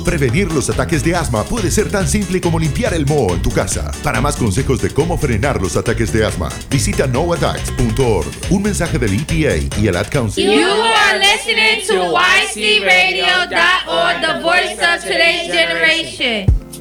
Prevenir los ataques de asma puede ser tan simple como limpiar el moho en tu casa. Para más consejos de cómo frenar los ataques de asma, visita noattacks.org. Un mensaje del EPA y el Ad Council. You are listening to YCRadio.org, the voice of today's generation.